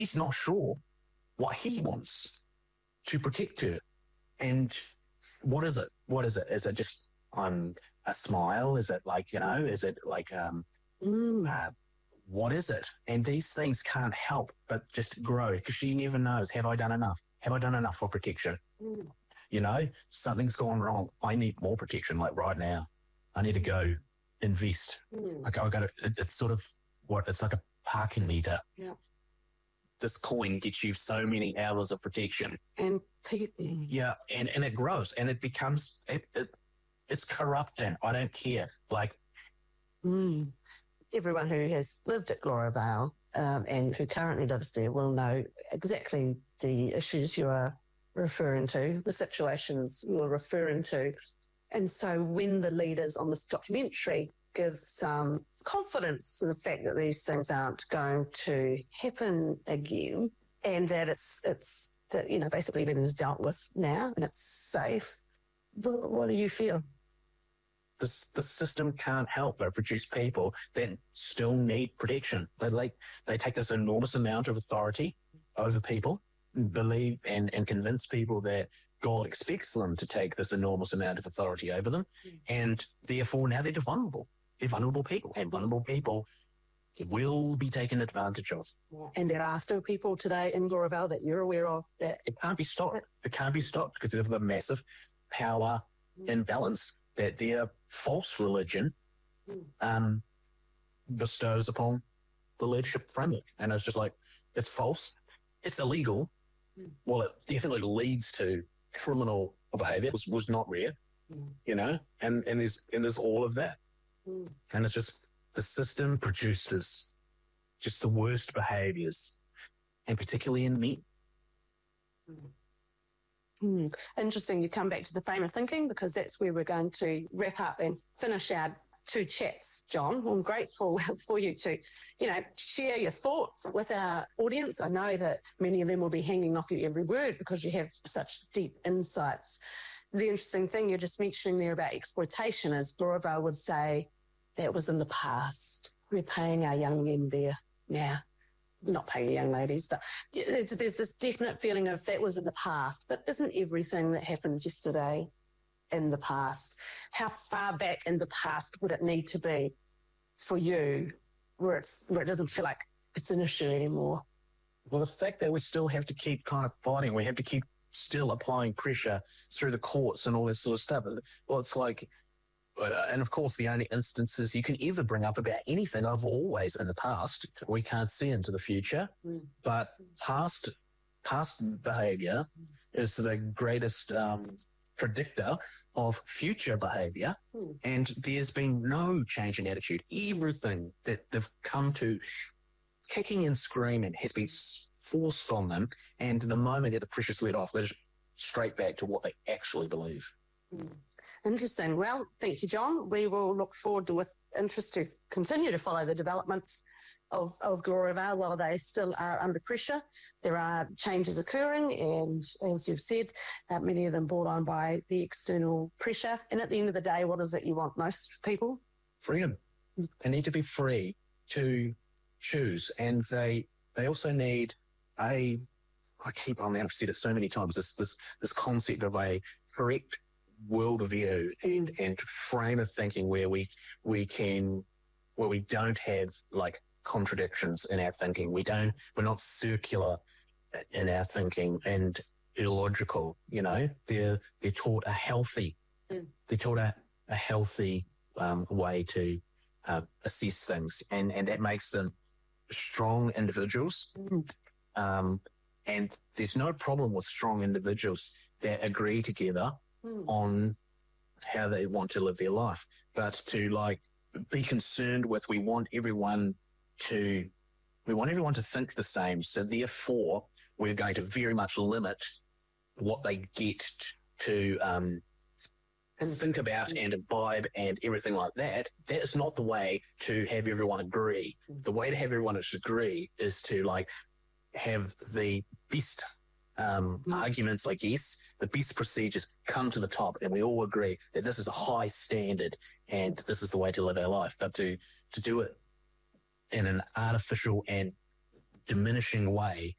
he's not sure what he wants to protect her. And what is it? What is it? Is it just a smile? Is it like, is it like, what is it? And these things can't help but just grow, because she never knows, have I done enough? Have I done enough for protection? Something's gone wrong. I need more protection, like right now. I need to go invest. It's sort of it's like a parking meter. Yeah. This coin gets you so many hours of protection. And yeah, and it grows, and it becomes, it's corrupting. I don't care. Like, everyone who has lived at Gloriavale and who currently lives there will know exactly the issues you are referring to, the situations you're referring to. And so when the leaders on this documentary give some confidence in the fact that these things aren't going to happen again, and that it's that, basically everything's dealt with now and it's safe, what do you feel? The system can't help but produce people that still need protection. They take this enormous amount of authority over people, believe and convince people that God expects them to take this enormous amount of authority over them, and therefore now they're vulnerable. They're vulnerable people, and vulnerable people will be taken advantage of. And there are still people today in Gloriavale that you're aware of that... It can't be stopped. It can't be stopped because of the massive power imbalance that their false religion bestows upon the leadership framework. And it's just like, it's false, it's illegal. Well, it definitely leads to criminal behaviour. It was not rare, and there's all of that. And it's just, the system produces just the worst behaviours, and particularly in men. Interesting. You come back to the frame of thinking, because that's where we're going to wrap up and finish our two chats, John. I'm grateful for you to, share your thoughts with our audience. I know that many of them will be hanging off you every word because you have such deep insights. The interesting thing you're just mentioning there about exploitation is Gloriavale would say that was in the past. We're paying our young men there now. Not paying the young ladies, but there's this definite feeling of that was in the past. But isn't everything that happened yesterday in the past? How far back in the past would it need to be for you where it doesn't feel like it's an issue anymore? Well, the fact that we still have to keep kind of fighting, we have to keep still applying pressure through the courts and all this sort of stuff. Well, it's like, and of course, the only instances you can ever bring up about anything I've always in the past. We can't see into the future, but past behaviour is the greatest predictor of future behaviour, and there's been no change in attitude. Everything that they've come to, kicking and screaming, has been forced on them, and the moment that the pressure's let off, they're just straight back to what they actually believe. Interesting. Well, thank you, John. We will look forward to, with interest, to continue to follow the developments of Gloriavale while they still are under pressure. There are changes occurring, and as you've said, many of them brought on by the external pressure. And at the end of the day, what is it you want most people? Freedom. They need to be free to choose, and they also need I've said it so many times, this concept of a correct worldview and frame of thinking where we don't have like contradictions in our thinking. We're not circular in our thinking and illogical. They're taught a healthy way to assess things, and that makes them strong individuals. And there's no problem with strong individuals that agree together on how they want to live their life, but to be concerned with, we want everyone to think the same, so therefore we're going to very much limit what they get to think about and imbibe and everything like that. That is not the way to have everyone agree. The way to have everyone agree is to have the best arguments, I guess, the best procedures come to the top, and we all agree that this is a high standard and this is the way to live our life. But to do it in an artificial and diminishing way